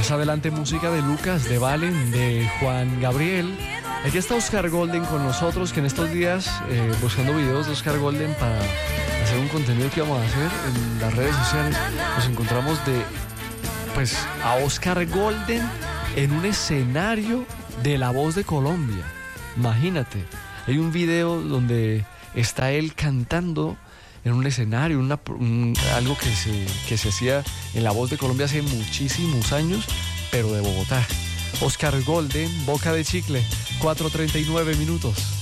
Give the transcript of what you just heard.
Más adelante música de Lucas, de Valen, de Juan Gabriel. Aquí está Oscar Golden con nosotros, que en estos días, buscando videos de Oscar Golden para hacer un contenido que vamos a hacer en las redes sociales, nos encontramos a Oscar Golden en un escenario de La Voz de Colombia. Imagínate, hay un video donde está él cantando en un escenario, algo que se hacía en La Voz de Colombia hace muchísimos años, pero de Bogotá. Oscar Golden, Boca de Chicle, 4:39 minutos.